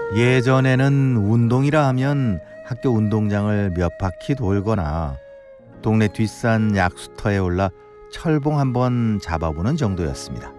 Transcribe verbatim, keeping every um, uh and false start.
예전에는 운동이라 하면 학교 운동장을 몇 바퀴 돌거나 동네 뒷산 약수터에 올라 철봉 한번 잡아보는 정도였습니다.